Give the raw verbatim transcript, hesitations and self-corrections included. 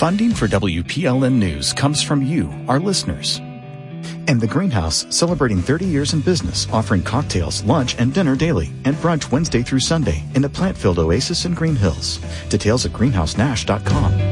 Funding for W P L N News comes from you, our listeners. And The Greenhouse, celebrating thirty years in business, offering cocktails, lunch, and dinner daily, and brunch Wednesday through Sunday in a plant-filled oasis in Green Hills. Details at greenhouse nash dot com.